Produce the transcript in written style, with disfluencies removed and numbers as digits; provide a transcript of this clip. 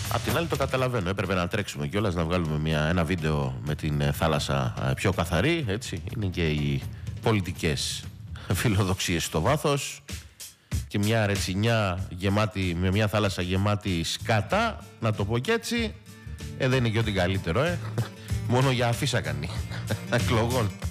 Απ' την άλλη το καταλαβαίνω. Έπρεπε να τρέξουμε κιόλας να βγάλουμε ένα βίντεο με την θάλασσα πιο καθαρή. Έτσι. Είναι και οι πολιτικές φιλοδοξίες στο βάθος. Και μια ρετσινιά γεμάτη, με μια θάλασσα γεμάτη σκάτα, να το πω κι έτσι, δεν είναι και ό,τι καλύτερο, Μόνο για αφίσα κάνει εκλογών.